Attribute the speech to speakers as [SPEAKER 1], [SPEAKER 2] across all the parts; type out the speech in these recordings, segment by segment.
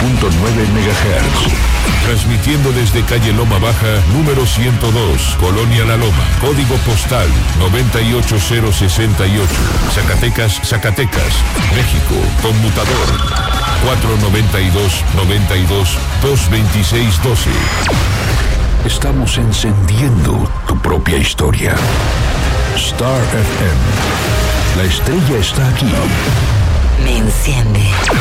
[SPEAKER 1] MHz. Transmitiendo desde calle Loma Baja, número 102, Colonia La Loma, código postal 98068, Zacatecas, Zacatecas, México, conmutador 492-92-226-12. Estamos encendiendo tu propia historia. Star FM. La estrella está aquí.
[SPEAKER 2] Me enciende.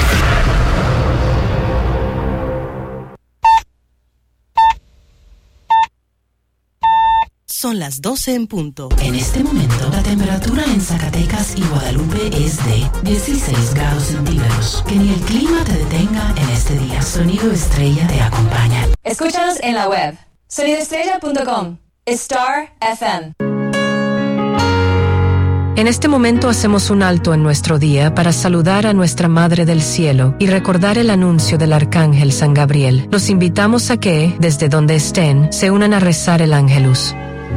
[SPEAKER 2] Son las 12 en punto. En este momento, la temperatura en Zacatecas y Guadalupe es de 16 grados centígrados. Que ni el clima te detenga en este día. Sonido Estrella te acompaña.
[SPEAKER 3] Escúchanos en la web. sonidoestrella.com. Star FM.
[SPEAKER 4] En este momento hacemos un alto en nuestro día para saludar a nuestra Madre del Cielo y recordar el anuncio del Arcángel San Gabriel. Los invitamos a que, desde donde estén, se unan a rezar el Ángelus.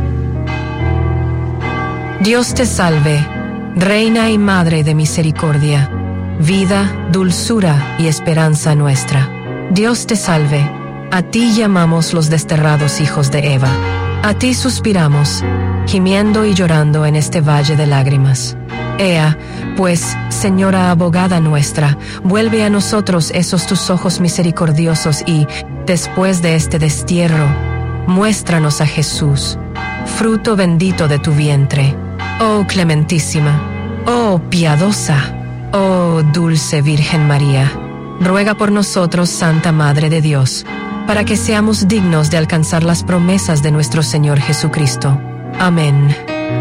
[SPEAKER 4] Dios te salve, Reina y Madre de misericordia, vida, dulzura y esperanza nuestra. Dios te salve, a ti llamamos los desterrados hijos de Eva. A ti suspiramos, gimiendo y llorando en este valle de lágrimas. Ea, pues, Señora abogada nuestra, vuelve a nosotros esos tus ojos misericordiosos y, después de este destierro, muéstranos a Jesús, fruto bendito de tu vientre. Oh clementísima, oh piadosa, oh dulce Virgen María, ruega por nosotros, Santa Madre de Dios, para que seamos dignos de alcanzar las promesas de nuestro Señor Jesucristo. Amén.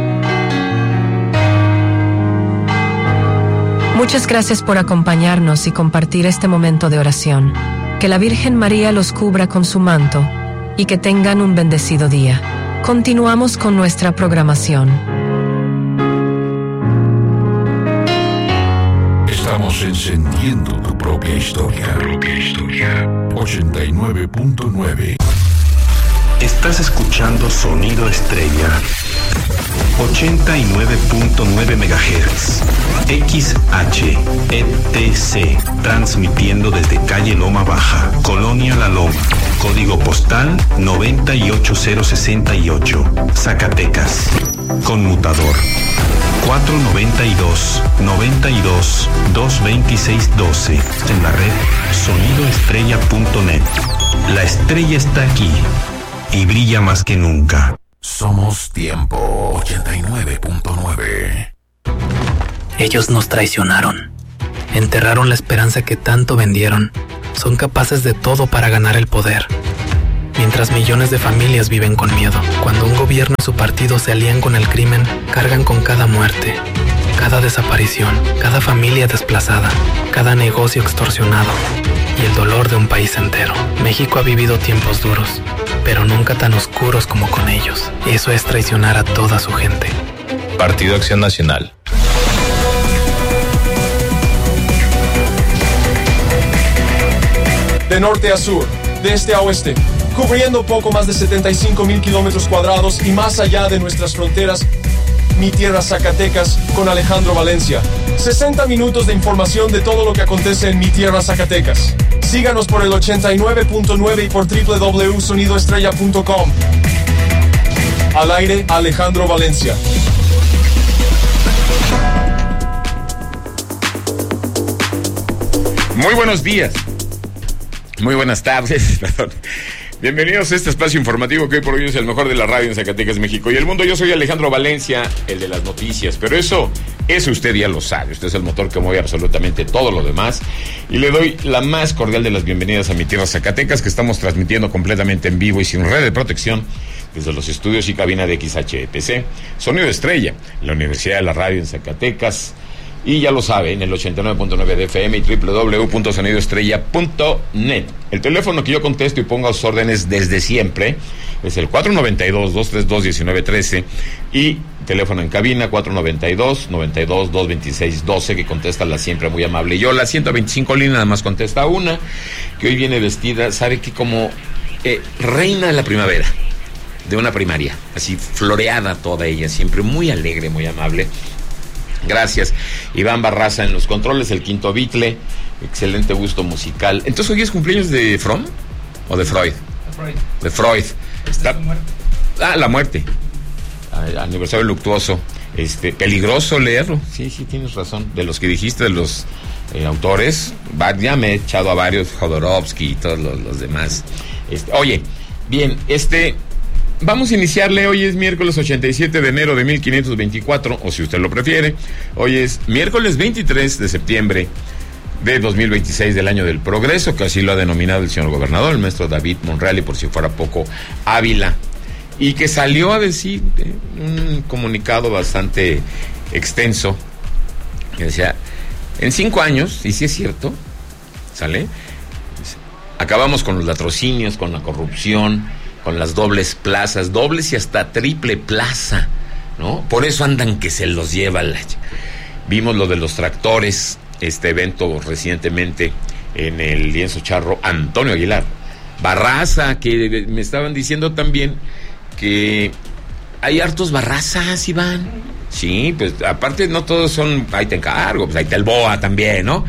[SPEAKER 4] Muchas gracias por acompañarnos y compartir este momento de oración. Que la Virgen María los cubra con su manto y que tengan un bendecido día. Continuamos con nuestra programación.
[SPEAKER 1] Estamos encendiendo tu propia historia. 89.9.
[SPEAKER 5] Estás escuchando Sonido Estrella. 89.9 MHz. XHETC. Transmitiendo desde calle Loma Baja, Colonia La Loma. Código postal 98068. Zacatecas. Conmutador 492-92-226-12. En la red sonidoestrella.net. La estrella está aquí y brilla más que nunca.
[SPEAKER 1] Somos Tiempo 89.9.
[SPEAKER 6] Ellos nos traicionaron. Enterraron la esperanza que tanto vendieron. Son capaces de todo para ganar el poder. Mientras millones de familias viven con miedo. Cuando un gobierno y su partido se alían con el crimen, cargan con cada muerte, cada desaparición, cada familia desplazada, cada negocio extorsionado y el dolor de un país entero. México ha vivido tiempos duros, pero nunca tan oscuros como con ellos. Eso es traicionar a toda su gente.
[SPEAKER 7] Partido Acción Nacional.
[SPEAKER 8] De norte a sur, de este a oeste, cubriendo poco más de 75,000 kilómetros cuadrados y más allá de nuestras fronteras, Mi Tierra Zacatecas con Alejandro Valencia. 60 minutos de información de todo lo que acontece en Mi Tierra Zacatecas. Síganos por el 89.9 y por www.sonidoestrella.com. Al aire, Alejandro Valencia.
[SPEAKER 9] Muy buenos días. Muy buenas tardes, perdón. Bienvenidos a este espacio informativo que hoy por hoy es el mejor de la radio en Zacatecas, México y el mundo. Yo soy Alejandro Valencia, el de las noticias, pero eso usted ya lo sabe. Usted es el motor que mueve absolutamente todo lo demás. Y le doy la más cordial de las bienvenidas a Mi Tierra Zacatecas, que estamos transmitiendo completamente en vivo y sin red de protección desde los estudios y cabina de XHETC. Sonido Estrella, la Universidad de la Radio en Zacatecas. Y ya lo sabe, en el 89.9 de FM y www.sonidoestrella.net. El teléfono que yo contesto y pongo a sus órdenes desde siempre es el 492-232-1913 y teléfono en cabina 492-92-226-12, que contesta la siempre muy amable Yola. 125 líneas, nada más contesta una, que hoy viene vestida, ¿sabe qué? Como reina de la primavera, de una primaria, así floreada toda ella, siempre muy alegre, muy amable. Gracias. Iván Barraza en los controles, el quinto Beatle, excelente gusto musical. Entonces, ¿hoy es cumpleaños de Fromm o de Freud? De Freud. La muerte. Aniversario luctuoso. Peligroso leerlo. Sí, tienes razón. De los que dijiste, de los autores, ya me he echado a varios, Jodorowsky y todos los demás. Oye, bien, vamos a iniciarle. Hoy es miércoles 87 de enero de 1524, o si usted lo prefiere, hoy es miércoles 23 de septiembre de 2026 del año del progreso, que así lo ha denominado el señor gobernador, el maestro David Monreal, y por si fuera poco, Ávila, y que salió a decir un comunicado bastante extenso, que decía, en 5 años, y si es cierto, ¿sale? Acabamos con los latrocinios, con la corrupción, con las dobles plazas, dobles y hasta triple plaza, ¿no? Por eso andan que se los lleva Vimos lo de los tractores, evento recientemente en el lienzo charro Antonio Aguilar. Barraza, que me estaban diciendo también que hay hartos Barrazas, Iván. Sí, pues aparte no todos son, ahí te encargo, pues ahí está el Boa también, ¿no?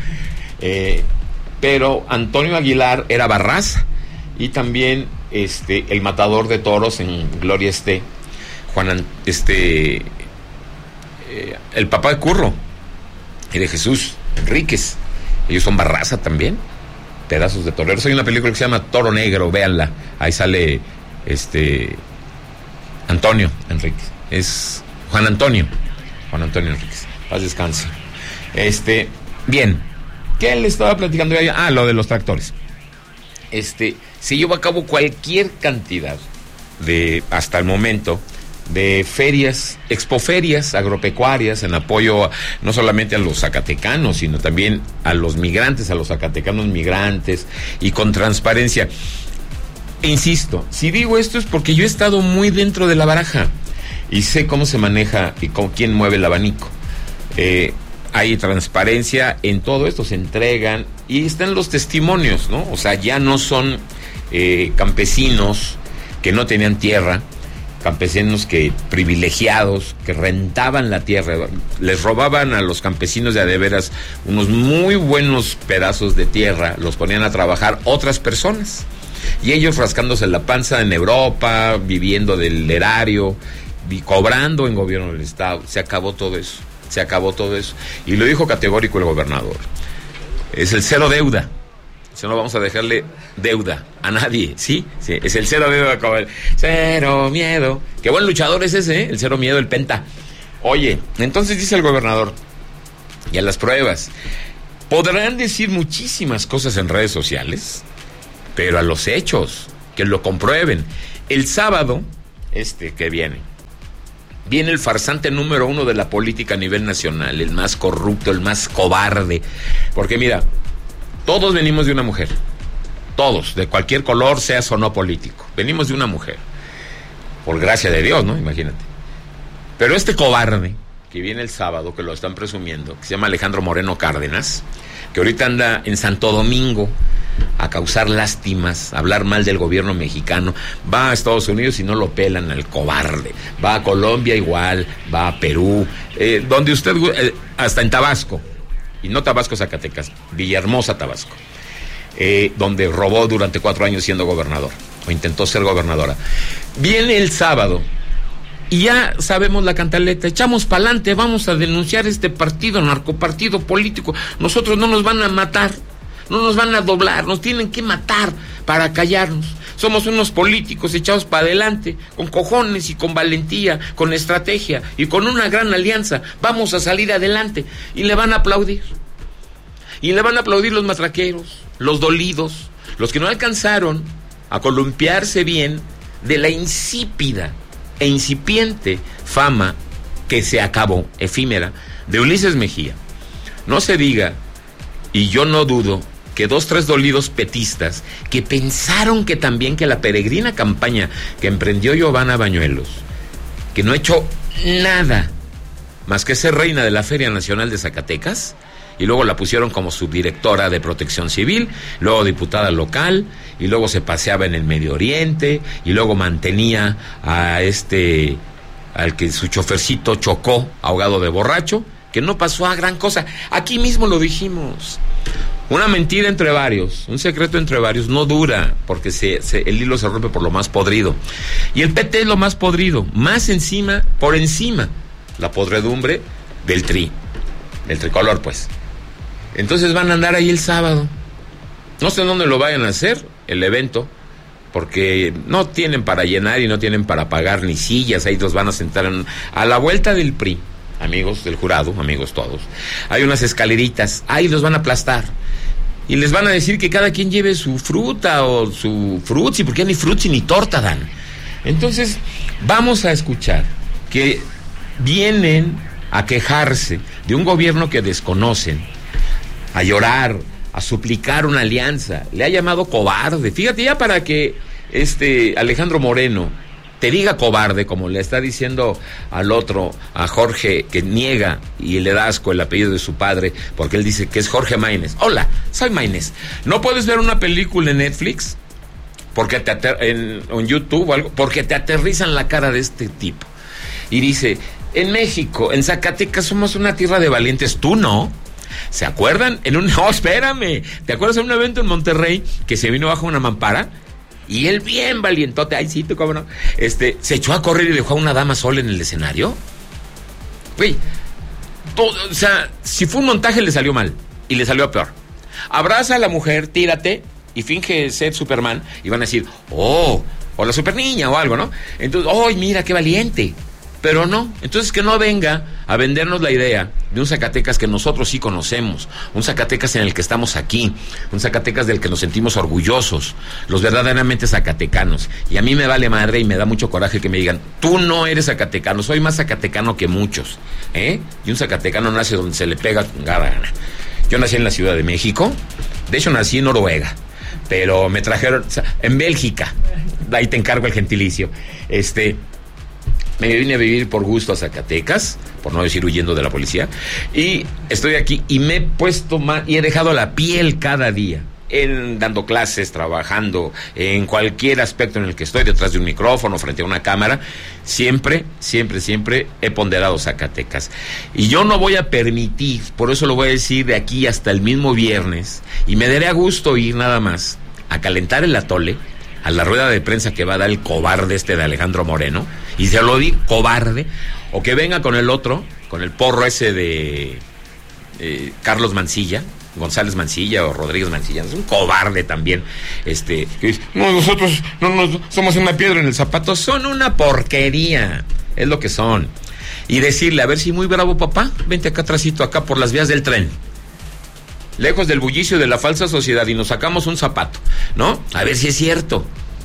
[SPEAKER 9] Pero Antonio Aguilar era Barraza, y también el matador de toros en Gloria el papá de Curro y de Jesús Enríquez, ellos son Barraza también, pedazos de toreros. Hay una película que se llama Toro Negro, véanla, ahí sale Antonio Enríquez, es Juan Antonio Enríquez, paz descanse. Bien, ¿qué le estaba platicando yo? Lo de los tractores. Se llevó a cabo cualquier cantidad hasta el momento, de ferias, expoferias agropecuarias en apoyo no solamente a los zacatecanos, sino también a los migrantes, a los zacatecanos migrantes, y con transparencia. Insisto, si digo esto es porque yo he estado muy dentro de la baraja y sé cómo se maneja y con quién mueve el abanico. Hay transparencia en todo esto, se entregan y están los testimonios, ¿no? O sea, ya no son campesinos que no tenían tierra, campesinos privilegiados, que rentaban la tierra, les robaban a los campesinos de adeveras unos muy buenos pedazos de tierra, los ponían a trabajar otras personas, y ellos rascándose la panza en Europa, viviendo del erario, cobrando en gobierno del Estado. Se acabó todo eso, y lo dijo categórico el gobernador. Es el cero deuda. Si no vamos a dejarle deuda a nadie, ¿sí? Es el cero deuda, cero miedo. Qué buen luchador es ese, el cero miedo, el Penta. Oye, entonces dice el gobernador, y a las pruebas, podrán decir muchísimas cosas en redes sociales, pero a los hechos, que lo comprueben. El sábado, que viene el farsante número 1 de la política a nivel nacional, el más corrupto, el más cobarde, porque mira, todos venimos de una mujer, todos, de cualquier color, seas o no político, venimos de una mujer, por gracia de Dios, ¿no? Imagínate. Pero cobarde que viene el sábado, que lo están presumiendo, que se llama Alejandro Moreno Cárdenas, que ahorita anda en Santo Domingo a causar lástimas, a hablar mal del gobierno mexicano, va a Estados Unidos y no lo pelan al cobarde, va a Colombia igual, va a Perú, donde usted, hasta en Tabasco, y no Tabasco, Zacatecas, Villahermosa, Tabasco, donde robó durante 4 años siendo gobernador, o intentó ser gobernadora. Viene el sábado, y ya sabemos la cantaleta, echamos pa'lante, vamos a denunciar este partido, narcopartido político, nosotros no nos van a matar, no nos van a doblar, nos tienen que matar para callarnos. Somos unos políticos echados para adelante, con cojones y con valentía, con estrategia y con una gran alianza. Vamos a salir adelante. Y le van a aplaudir. Y le van a aplaudir los matraqueros, los dolidos, los que no alcanzaron a columpiarse bien de la insípida e incipiente fama que se acabó, efímera, de Ulises Mejía. No se diga, y yo no dudo, que 2, 3 dolidos petistas que pensaron que también que la peregrina campaña que emprendió Giovanna Bañuelos, que no ha hecho nada más que ser reina de la Feria Nacional de Zacatecas, y luego la pusieron como subdirectora de Protección Civil, luego diputada local, y luego se paseaba en el Medio Oriente, y luego mantenía a al que su chofercito chocó ahogado de borracho, que no pasó a gran cosa. Aquí mismo lo dijimos. Una mentira entre varios, un secreto entre varios no dura, porque el hilo se rompe por lo más podrido. Y el PT es lo más podrido, más encima, por encima, la podredumbre del tricolor, pues. Entonces van a andar ahí el sábado. No sé dónde lo vayan a hacer, el evento, porque no tienen para llenar y no tienen para pagar ni sillas. Ahí los van a sentar a la vuelta del PRI, amigos del jurado, amigos todos. Hay unas escaleritas, ahí los van a aplastar. Y les van a decir que cada quien lleve su fruta o su frutzi, porque ya ni frutzi ni torta dan. Entonces, vamos a escuchar que vienen a quejarse de un gobierno que desconocen, a llorar, a suplicar una alianza. Le ha llamado cobarde. Fíjate, ya para que Alejandro Moreno te diga cobarde, como le está diciendo al otro, a Jorge, que niega y le da asco el apellido de su padre, porque él dice que es Jorge Maínez. Hola, soy Maínez. ¿No puedes ver una película en Netflix? Porque en YouTube o algo, porque te aterrizan la cara de este tipo. Y dice, en México, en Zacatecas, somos una tierra de valientes. ¿Tú no? ¿Se acuerdan? No, espérame. ¿Te acuerdas de un evento en Monterrey que se vino bajo una mampara? Y él bien valientote, ay sí, tú cómo no, se echó a correr y dejó a una dama sola en el escenario. Güey, o sea, si fue un montaje le salió mal y le salió peor. Abraza a la mujer, tírate y finge ser Superman y van a decir, oh, o la super niña o algo, ¿no? Entonces, oh, mira qué valiente. Pero no, entonces que no venga a vendernos la idea de un Zacatecas que nosotros sí conocemos, un Zacatecas en el que estamos aquí, un Zacatecas del que nos sentimos orgullosos, los verdaderamente zacatecanos. Y a mí me vale madre y me da mucho coraje que me digan, tú no eres zacatecano, soy más zacatecano que muchos, ¿eh? Y un zacatecano nace donde se le pega con gana. Yo nací en la Ciudad de México, de hecho nací en Noruega, pero me trajeron, en Bélgica, ahí te encargo el gentilicio, me vine a vivir por gusto a Zacatecas, por no decir huyendo de la policía, y estoy aquí y me he puesto y he dejado la piel cada día, dando clases, trabajando, en cualquier aspecto en el que estoy, detrás de un micrófono, frente a una cámara, siempre he ponderado Zacatecas. Y yo no voy a permitir, por eso lo voy a decir de aquí hasta el mismo viernes, y me daré a gusto ir nada más a calentar el atole, a la rueda de prensa que va a dar el cobarde de Alejandro Moreno, y se lo di, cobarde, o que venga con el otro, con el porro ese de Carlos Mancilla, González Mancilla o Rodríguez Mancilla, es un cobarde también, que dice, no, nosotros no somos una piedra en el zapato, son una porquería, es lo que son. Y decirle, a ver si muy bravo papá, vente acá atrásito, acá por las vías del tren, lejos del bullicio de la falsa sociedad, y nos sacamos un zapato, ¿no? A ver si es cierto.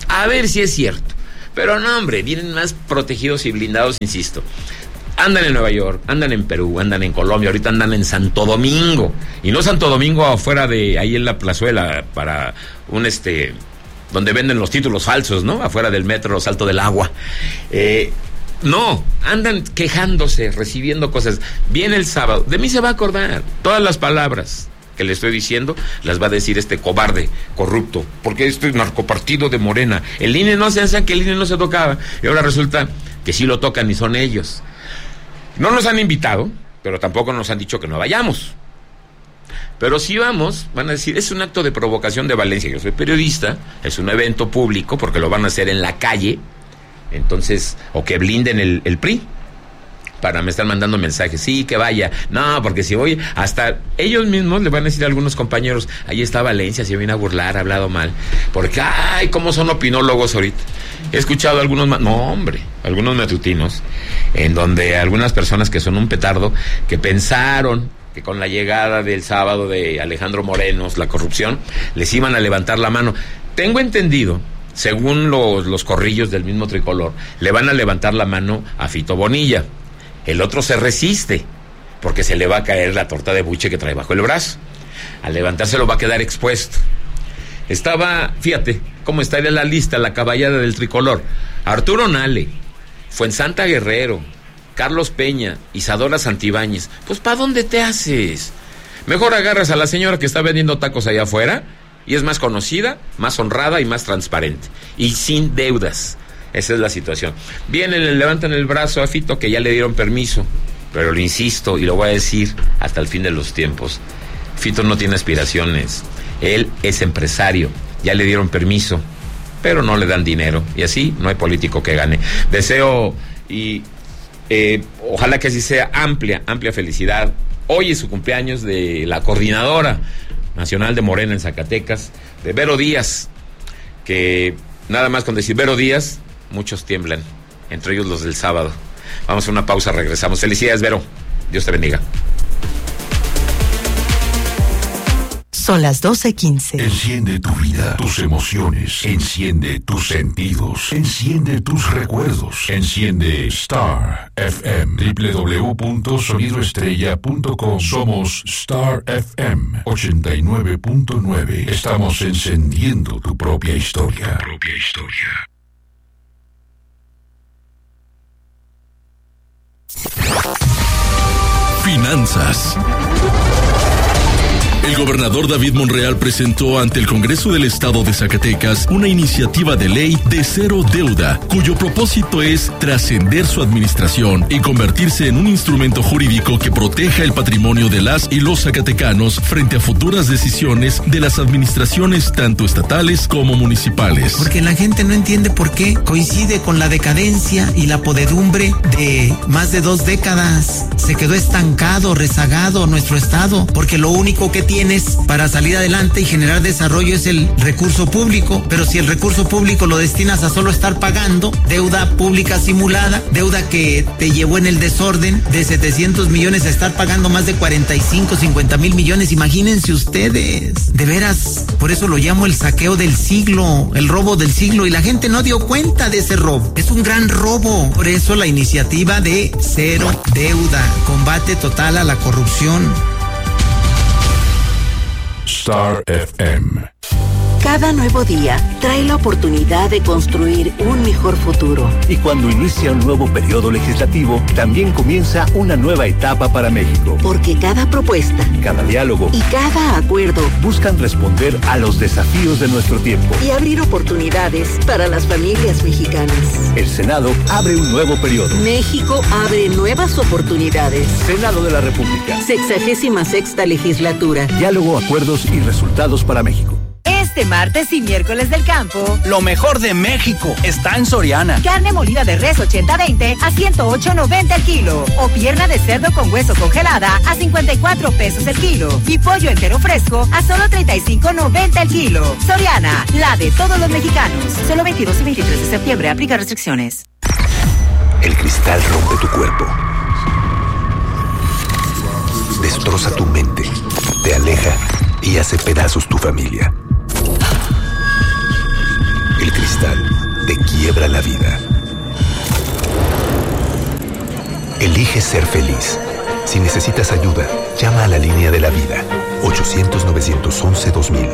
[SPEAKER 9] Pero no, hombre, vienen más protegidos y blindados, insisto. Andan en Nueva York, andan en Perú, andan en Colombia, ahorita andan en Santo Domingo. Y no Santo Domingo afuera de, ahí en la plazuela, para un donde venden los títulos falsos, ¿no? Afuera del metro, Salto del Agua. No, andan quejándose, recibiendo cosas. Viene el sábado, de mí se va a acordar, todas las palabras que le estoy diciendo, las va a decir este cobarde, corrupto, porque narcopartido de Morena. El INE no se hacía que el INE no se tocaba, y ahora resulta que sí lo tocan y son ellos. No nos han invitado, pero tampoco nos han dicho que no vayamos. Pero si vamos, van a decir, es un acto de provocación de Valencia. Yo soy periodista, es un evento público, porque lo van a hacer en la calle, entonces, o que blinden el PRI. Para me están mandando mensajes, sí, que vaya, no, porque si voy, hasta ellos mismos le van a decir a algunos compañeros, ahí está Valencia, se viene a burlar, ha hablado mal, porque, ay, cómo son opinólogos ahorita. He escuchado algunos algunos matutinos, en donde algunas personas que son un petardo, que pensaron que con la llegada del sábado de Alejandro Moreno, la corrupción, les iban a levantar la mano. Tengo entendido, según los corrillos del mismo tricolor, le van a levantar la mano a Fito Bonilla. El otro se resiste, porque se le va a caer la torta de buche que trae bajo el brazo. Al levantárselo va a quedar expuesto. Fíjate, cómo está en la lista, la caballada del tricolor. Arturo Nale, Fuensanta Guerrero, Carlos Peña, Isadora Santibáñez. Pues, ¿para dónde te haces? Mejor agarras a la señora que está vendiendo tacos allá afuera, y es más conocida, más honrada y más transparente. Y sin deudas. Esa es la situación. Vienen, le levantan el brazo a Fito, que ya le dieron permiso Pero lo insisto y lo voy a decir hasta el fin de los tiempos. Fito no tiene aspiraciones. Él es empresario. Ya le dieron permiso, pero no le dan dinero. Y así no hay político que gane. Deseo y ojalá que así sea. Amplia felicidad. Hoy es su cumpleaños de la coordinadora nacional de Morena en Zacatecas, de Vero Díaz, que nada más con decir Vero Díaz, muchos tiemblan, entre ellos los del sábado. Vamos a una pausa, regresamos. Felicidades, Vero. Dios te bendiga.
[SPEAKER 2] Son las 12:15.
[SPEAKER 1] Enciende tu vida, tus emociones, enciende tus sentidos, enciende tus recuerdos, enciende Star FM, www.sonidoestrella.com. Somos Star FM 89.9. Estamos encendiendo tu propia historia.
[SPEAKER 10] Finanzas. El gobernador David Monreal presentó ante el Congreso del Estado de Zacatecas una iniciativa de ley de cero deuda, cuyo propósito es trascender su administración y convertirse en un instrumento jurídico que proteja el patrimonio de las y los zacatecanos frente a futuras decisiones de las administraciones tanto estatales como municipales.
[SPEAKER 11] Porque la gente no entiende por qué coincide con la decadencia y la podredumbre de más de 2 décadas. Se quedó estancado, rezagado nuestro estado, porque lo único que tienes para salir adelante y generar desarrollo es el recurso público, pero si el recurso público lo destinas a solo estar pagando deuda pública simulada, deuda que te llevó en el desorden de 700 millones a estar pagando más de 45, 50 mil millones, imagínense ustedes, de veras, por eso lo llamo el saqueo del siglo, el robo del siglo, y la gente no dio cuenta de ese robo, es un gran robo, por eso la iniciativa de cero deuda, combate total a la corrupción.
[SPEAKER 1] Star FM.
[SPEAKER 12] Cada nuevo día trae la oportunidad de construir un mejor futuro.
[SPEAKER 13] Y cuando inicia un nuevo periodo legislativo, también comienza una nueva etapa para México.
[SPEAKER 12] Porque cada propuesta,
[SPEAKER 13] cada diálogo
[SPEAKER 12] y cada acuerdo
[SPEAKER 13] buscan responder a los desafíos de nuestro tiempo
[SPEAKER 12] y abrir oportunidades para las familias mexicanas.
[SPEAKER 13] El Senado abre un nuevo periodo.
[SPEAKER 12] México abre nuevas oportunidades.
[SPEAKER 13] Senado de la República.
[SPEAKER 12] 66ª legislatura.
[SPEAKER 13] Diálogo, acuerdos y resultados para México.
[SPEAKER 14] Este martes y miércoles del campo,
[SPEAKER 15] lo mejor de México está en Soriana.
[SPEAKER 14] Carne molida de res 80-20 a 108.90 el kilo. O pierna de cerdo con hueso congelada a 54 pesos el kilo. Y pollo entero fresco a solo 35.90 el kilo. Soriana, la de todos los mexicanos. Solo 22 y 23 de septiembre. Aplica restricciones.
[SPEAKER 16] El cristal rompe tu cuerpo. Destroza tu mente. Te aleja y hace pedazos tu familia. El cristal te quiebra la vida. Elige ser feliz. Si necesitas ayuda, llama a la línea de la vida. 800-911-2000.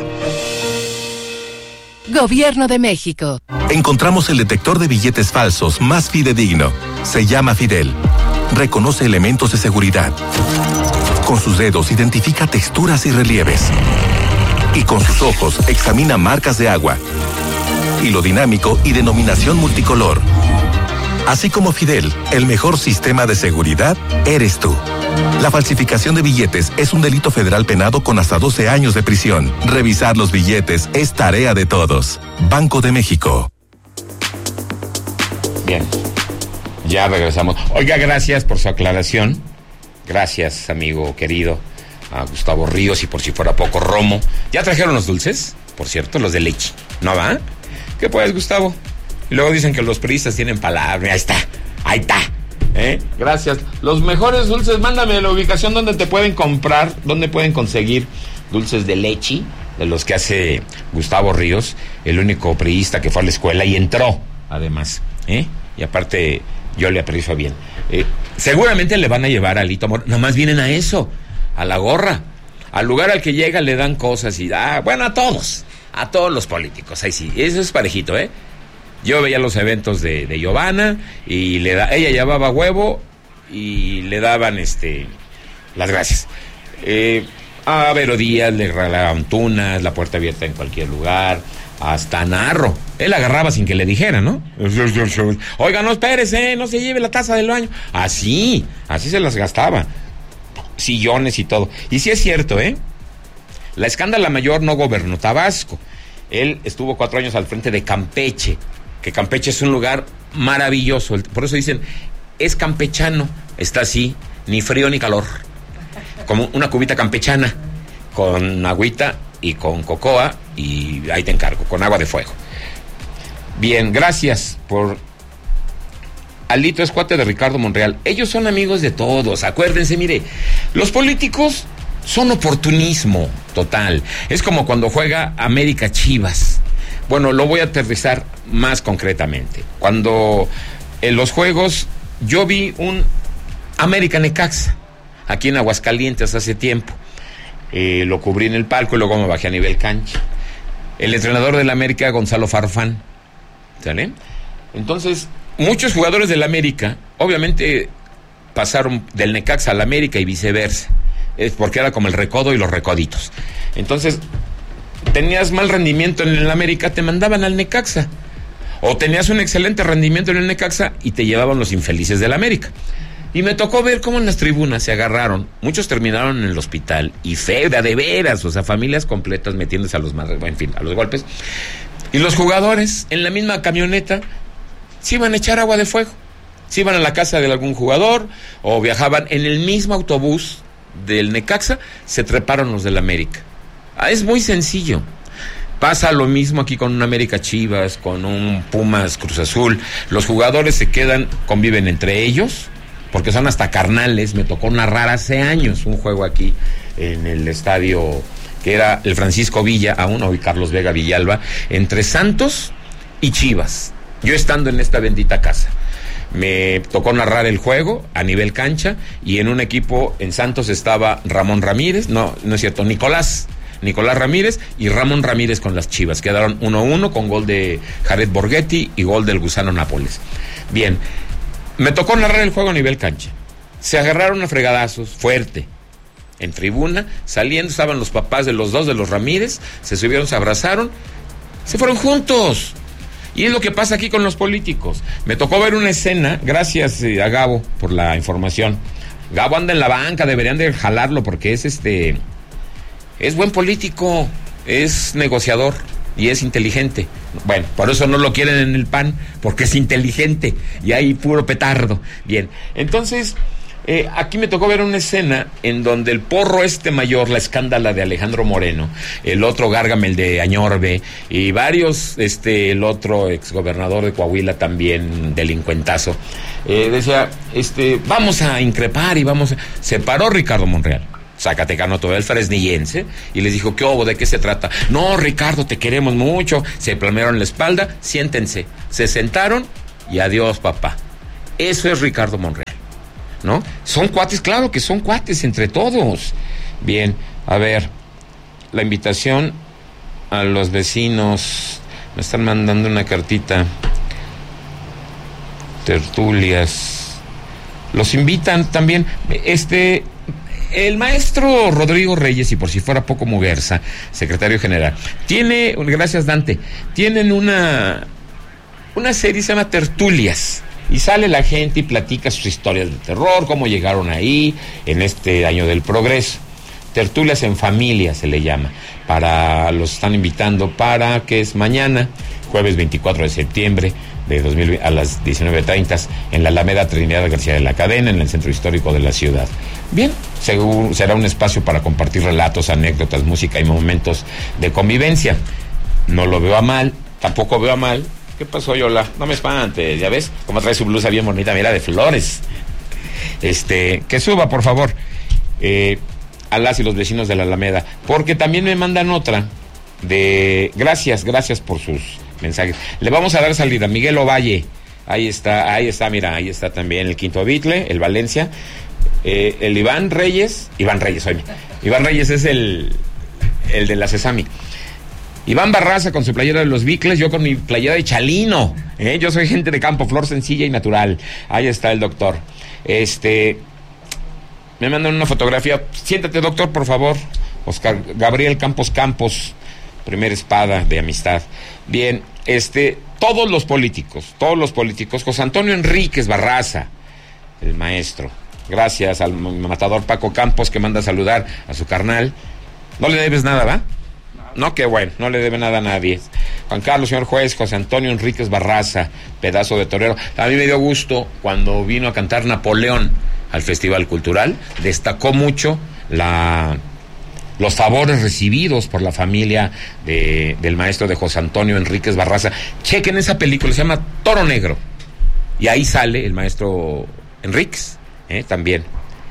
[SPEAKER 4] Gobierno de México.
[SPEAKER 17] Encontramos el detector de billetes falsos más fidedigno. Se llama Fidel. Reconoce elementos de seguridad. Con sus dedos identifica texturas y relieves. Y con sus ojos examina marcas de agua. Hilo dinámico y denominación multicolor. Así como Fidel, el mejor sistema de seguridad eres tú. La falsificación de billetes es un delito federal penado con hasta 12 años de prisión. Revisar los billetes es tarea de todos. Banco de México.
[SPEAKER 9] Bien, ya regresamos. Oiga, gracias por su aclaración. Gracias, amigo querido, a Gustavo Ríos y por si fuera poco, Romo. ¿Ya trajeron los dulces? Por cierto, los de leche. ¿No va? ¿Qué pues, Gustavo? Y luego dicen que los priistas tienen palabra. Ahí está. Gracias. Los mejores dulces, mándame la ubicación donde te pueden comprar, donde pueden conseguir dulces de leche, de los que hace Gustavo Ríos, el único priista que fue a la escuela y entró, además. Y aparte, yo le aprecio bien. Seguramente le van a llevar a Alito Moreno. Nomás vienen a eso, a la gorra. Al lugar al que llega le dan cosas y bueno, a todos los políticos. Ahí sí, eso es parejito, Yo veía los eventos de Giovanna y ella llevaba huevo y le daban las gracias. A Vero Díaz le regalaban tunas, la puerta abierta en cualquier lugar. hasta narro. Él agarraba sin que le dijera, ¿no? Oiga, no, espérese, no se lleve la taza del baño. Así se las gastaba. Sillones y todo. Y sí es cierto, la escándala mayor no gobernó Tabasco. Él estuvo 4 años al frente de Campeche, que Campeche es un lugar maravilloso. Por eso dicen, es campechano. Está así, ni frío ni calor. Como una cubita campechana, con agüita y con cocoa, y ahí te encargo, con agua de fuego. Bien, gracias por... Alito es cuate de Ricardo Monreal. Ellos son amigos de todos, acuérdense, mire, los políticos son oportunismo total. Es como cuando juega América Chivas. Bueno, lo voy a aterrizar más concretamente. Cuando en los juegos yo vi un América Necaxa, aquí en Aguascalientes hace tiempo. Lo cubrí en el palco y luego me bajé a nivel cancha. El entrenador del América, Gonzalo Farfán, ¿sale? Entonces, muchos jugadores del América, obviamente, pasaron del Necaxa al América y viceversa. Es porque era como el recodo y los recoditos. Entonces, tenías mal rendimiento en el América, te mandaban al Necaxa. O tenías un excelente rendimiento en el Necaxa y te llevaban los infelices del América. Y me tocó ver cómo en las tribunas se agarraron. Muchos terminaron en el hospital. Y feuda, de veras. O sea, familias completas metiéndose a los madres, en fin, a los golpes. Y los jugadores, en la misma camioneta, se iban a echar agua de fuego. Se iban a la casa de algún jugador o viajaban en el mismo autobús del Necaxa, se treparon los del América. Es muy sencillo. Pasa lo mismo aquí con un América Chivas, con un Pumas Cruz Azul. Los jugadores se quedan, conviven entre ellos, porque son hasta carnales. Me tocó narrar hace años un juego aquí en el estadio que era el Francisco Villa, aún hoy Carlos Vega Villalba, entre Santos y Chivas. Yo estando en esta bendita casa. Me tocó narrar el juego a nivel cancha y en un equipo en Santos estaba Ramón Ramírez, no es cierto, Nicolás Ramírez y Ramón Ramírez con las Chivas. Quedaron 1-1 con gol de Jared Borghetti y gol del Gusano Nápoles. Bien, me tocó narrar el juego a nivel cancha. Se agarraron a fregadazos, fuerte. En tribuna, saliendo estaban los papás de los dos de los Ramírez, se subieron, se abrazaron, se fueron juntos. Y es lo que pasa aquí con los políticos. Me tocó ver una escena, gracias a Gabo por la información. Gabo anda en la banca, deberían de jalarlo porque es buen político, es negociador y es inteligente. Bueno, por eso no lo quieren en el PAN, porque es inteligente y hay puro petardo. Bien, entonces aquí me tocó ver una escena en donde el porro mayor, la escándala de Alejandro Moreno, el otro Gárgame, el de Añorbe, y varios, el otro exgobernador de Coahuila también, delincuentazo, decía, vamos a increpar y se paró Ricardo Monreal, zacatecano todo, el fresnillense, y les dijo, ¿qué hubo? ¿De qué se trata? No, Ricardo, te queremos mucho. Se palmearon la espalda, siéntense. Se sentaron y adiós, papá. Eso es Ricardo Monreal, ¿no? Son cuates, claro que son cuates entre todos. Bien, a ver, la invitación a los vecinos. Me están mandando una cartita. Tertulias. Los invitan también. El maestro Rodrigo Reyes, y por si fuera poco Muguerza, secretario general, gracias Dante, tienen una serie, se llama Tertulias, y sale la gente y platica sus historias de terror, cómo llegaron ahí en este año del progreso. Tertulias en familia se le llama. Los están invitando para que es mañana, jueves 24 de septiembre de 2020, a las 19:30 en la Alameda Trinidad García de la Cadena, en el centro histórico de la ciudad. Bien, será un espacio para compartir relatos, anécdotas, música y momentos de convivencia. No lo veo a mal, tampoco veo a mal. ¿Qué pasó, Yola? No me espantes, ya ves cómo trae su blusa bien bonita, mira, de flores. Que suba, por favor, a las y los vecinos de la Alameda, porque también me mandan otra gracias por sus mensajes. Le vamos a dar salida a Miguel Ovalle. Ahí está, mira, ahí está también el Quinto Bitle, el Valencia, el Iván Reyes es el de la Sesami. Iván Barraza con su playera de los Bicles, yo con mi playera de Chalino. Yo soy gente de campo, flor sencilla y natural. Ahí está el doctor. Me mandan una fotografía. Siéntate, doctor, por favor. Oscar Gabriel Campos. primera espada de amistad. Bien, todos los políticos, José Antonio Enríquez Barraza, el maestro, gracias al matador Paco Campos que manda a saludar a su carnal. No le debes nada, ¿va? No, qué bueno, no le debe nada a nadie. Juan Carlos, señor juez, José Antonio Enríquez Barraza, pedazo de torero. A mí me dio gusto cuando vino a cantar Napoleón al Festival Cultural, destacó mucho los favores recibidos por la familia del maestro de José Antonio Enríquez Barraza. Chequen esa película, se llama Toro Negro, y ahí sale el maestro Enríquez, también.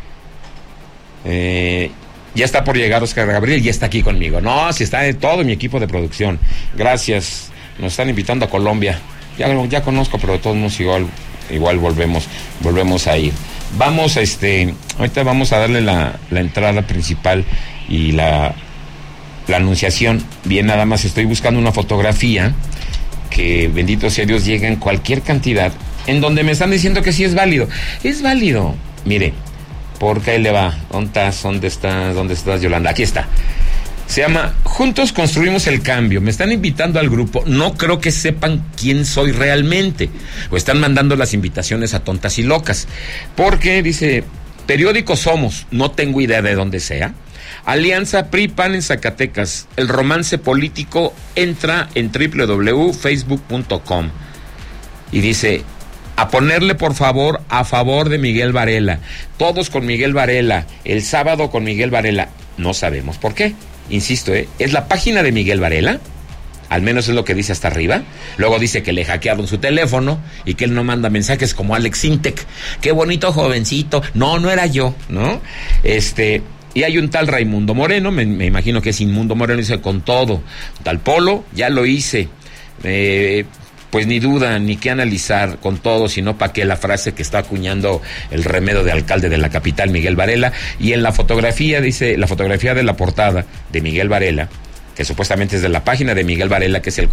[SPEAKER 9] Ya está por llegar Oscar Gabriel, ya está aquí conmigo. No, si está de todo mi equipo de producción. Gracias, nos están invitando a Colombia. Ya conozco, pero de todos modos igual volvemos a ir. Vamos, ahorita vamos a darle la entrada principal y la anunciación. Bien, nada más estoy buscando una fotografía que, bendito sea Dios, llega en cualquier cantidad, en donde me están diciendo que sí es válido. Es válido, mire, porque ahí le va. ¿Dónde estás, Yolanda? Aquí está. Se llama Juntos Construimos el Cambio. Me están invitando al grupo. No creo que sepan quién soy realmente, o están mandando las invitaciones a tontas y locas, porque dice: periódico Somos, no tengo idea de dónde sea. Alianza PRI-PAN en Zacatecas. El romance político entra en www.facebook.com y dice: a ponerle por favor a favor de Miguel Varela. Todos con Miguel Varela. El sábado con Miguel Varela. No sabemos por qué. Insisto, es la página de Miguel Varela, al menos es lo que dice hasta arriba. Luego dice que le hackearon su teléfono y que él no manda mensajes como Alex Intec. Qué bonito jovencito. No era yo, ¿no? Y hay un tal Raimundo Moreno, me imagino que es Inmundo Moreno, dice: con todo. Tal Polo, ya lo hice. Pues ni duda, ni qué analizar, con todo, sino para qué, la frase que está acuñando el remedio de alcalde de la capital, Miguel Varela. Y en la fotografía, dice, la fotografía de la portada de Miguel Varela, que supuestamente es de la página de Miguel Varela, que es el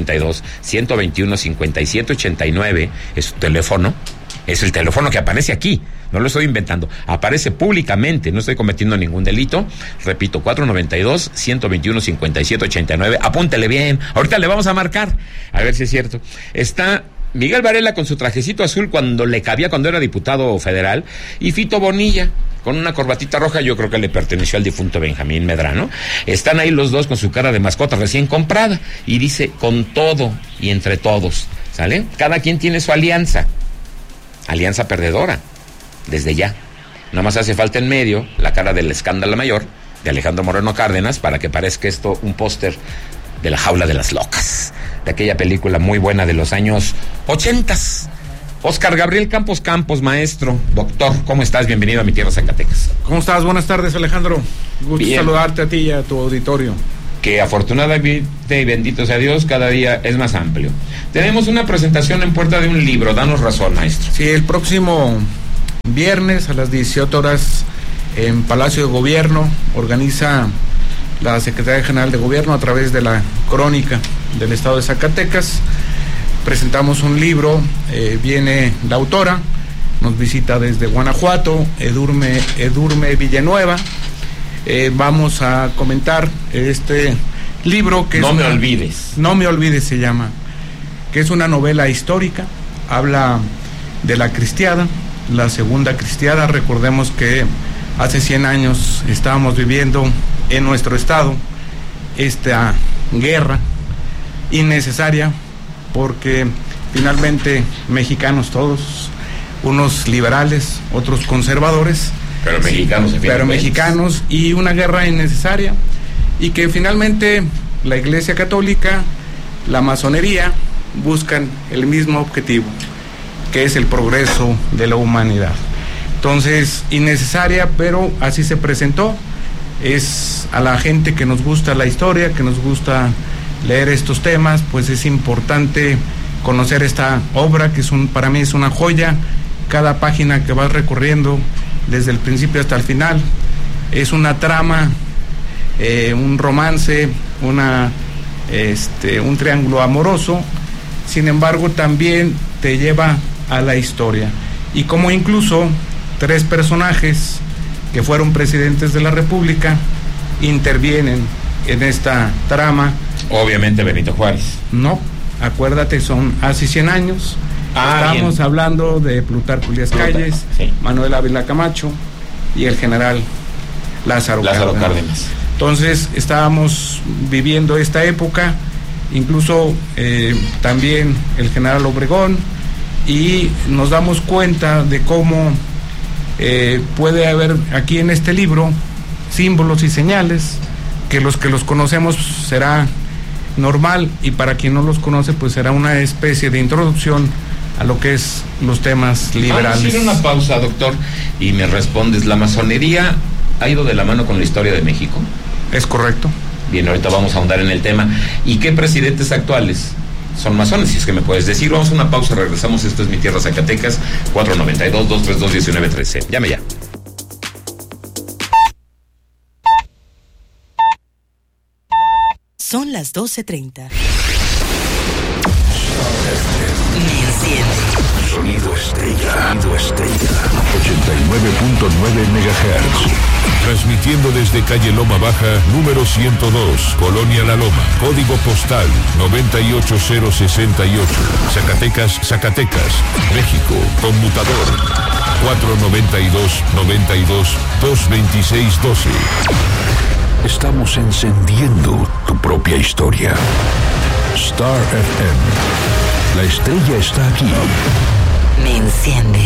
[SPEAKER 9] 492-121-5789, es su teléfono, es el teléfono que aparece aquí, no lo estoy inventando, aparece públicamente, no estoy cometiendo ningún delito. Repito, 492-121-5789, apúntele bien, ahorita le vamos a marcar, a ver si es cierto. Está Miguel Varela con su trajecito azul cuando le cabía, cuando era diputado federal, y Fito Bonilla con una corbatita roja, yo creo que le perteneció al difunto Benjamín Medrano. Están ahí los dos con su cara de mascota recién comprada, y dice: con todo y entre todos, ¿sale? Cada quien tiene su alianza perdedora, desde ya. Nada más hace falta en medio la cara del escándalo mayor de Alejandro Moreno Cárdenas para que parezca esto un póster de La Jaula de las Locas, de aquella película muy buena de los años 80. Oscar Gabriel Campos, maestro, doctor, ¿cómo estás? Bienvenido a Mi Tierra, Zacatecas.
[SPEAKER 18] ¿Cómo estás? Buenas tardes, Alejandro. Gusto saludarte a ti y a tu auditorio.
[SPEAKER 9] Que afortunadamente y bendito sea Dios, cada día es más amplio. Tenemos una presentación en puerta de un libro, danos razón, maestro.
[SPEAKER 18] Sí, el próximo viernes a las 18 horas en Palacio de Gobierno organiza la Secretaría General de Gobierno a través de la Crónica del Estado de Zacatecas. Presentamos un libro, viene la autora, nos visita desde Guanajuato, Edurme Villanueva. Vamos a comentar este libro que
[SPEAKER 9] No me olvides.
[SPEAKER 18] No me olvides se llama, que es una novela histórica, habla de la Cristiada, la Segunda Cristiada. Recordemos que hace 100 años estábamos viviendo en nuestro estado esta guerra innecesaria, porque finalmente mexicanos todos, unos liberales, otros conservadores, pero mexicanos, y una guerra innecesaria, y que finalmente la Iglesia Católica, la masonería, buscan el mismo objetivo, que es el progreso de la humanidad. Entonces, innecesaria, pero así se presentó. Es a la gente que nos gusta la historia, que nos gusta leer estos temas, pues es importante conocer esta obra, que para mí es una joya. Cada página que vas recorriendo desde el principio hasta el final es una trama, un romance, un triángulo amoroso. Sin embargo, también te lleva a la historia, y como incluso 3 personajes que fueron presidentes de la República intervienen en esta trama.
[SPEAKER 9] Obviamente Benito Juárez.
[SPEAKER 18] No, acuérdate, son hace 100 años. Estamos hablando de Plutarco Elías Calles, Manuel Ávila Camacho y el general Lázaro Cárdenas. Entonces estábamos viviendo esta época, incluso también el general Obregón, y nos damos cuenta de cómo puede haber aquí en este libro símbolos y señales que los conocemos será normal, y para quien no los conoce pues será una especie de introducción a lo que es los temas liberales.
[SPEAKER 9] Vamos a ir a una pausa, doctor, y me respondes, ¿la masonería ha ido de la mano con la historia de México?
[SPEAKER 18] Es correcto.
[SPEAKER 9] Bien, ahorita vamos a ahondar en el tema. ¿Y qué presidentes actuales son masones? Si es que me puedes decir. Vamos a una pausa, regresamos. Esto es Mi Tierra Zacatecas, 492-232-1913. Llame ya.
[SPEAKER 2] Son las 12:30.
[SPEAKER 1] Sonido Estrella. 89.9 MHz. Transmitiendo desde calle Loma Baja, número 102, Colonia La Loma. Código postal 98068. Zacatecas, México. Conmutador 492-92-226-12. Estamos encendiendo tu propia historia. Star FM. La estrella está aquí.
[SPEAKER 2] Me enciende.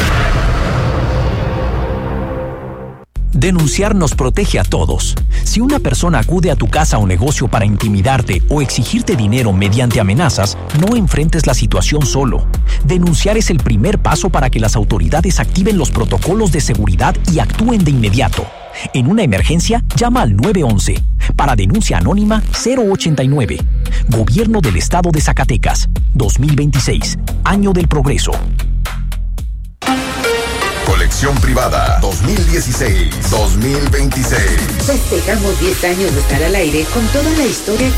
[SPEAKER 19] Denunciar nos protege a todos. Si una persona acude a tu casa o negocio para intimidarte o exigirte dinero mediante amenazas, no enfrentes la situación solo. Denunciar es el primer paso para que las autoridades activen los protocolos de seguridad y actúen de inmediato. En una emergencia, llama al 911. Para denuncia anónima, 089. Gobierno del Estado de Zacatecas. 2026. Año del Progreso.
[SPEAKER 20] Colección privada 2016-2026.
[SPEAKER 21] Festejamos 10 años de estar al aire con toda la historia